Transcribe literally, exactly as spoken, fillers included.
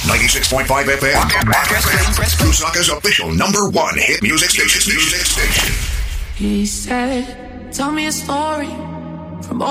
ninety-six point five F M. Lusaka's official number one hit music station. Music station. He said, tell me a story